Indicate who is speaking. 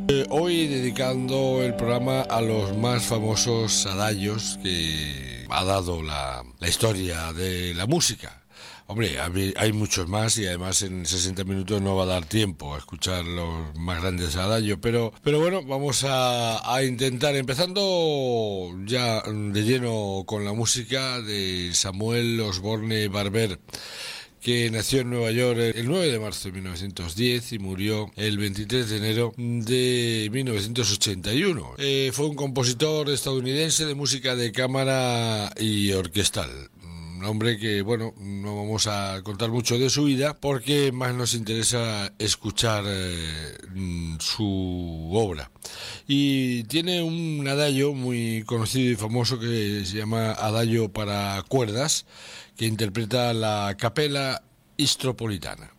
Speaker 1: Hoy dedicando el programa a los más famosos adagios que ha dado la historia de la música. Hombre, hay muchos más y además en 60 minutos no va a dar tiempo a escuchar los más grandes adagios, pero bueno, vamos a intentar, empezando ya de lleno con la música de Samuel Osborne Barber, que nació en Nueva York el 9 de marzo de 1910 y murió el 23 de enero de 1981. Fue un compositor estadounidense de música de cámara y orquestal. Un hombre que, bueno, no vamos a contar mucho de su vida porque más nos interesa escuchar su obra. Y tiene un adagio muy conocido y famoso que se llama Adagio para cuerdas, que interpreta la Capella Istropolitana.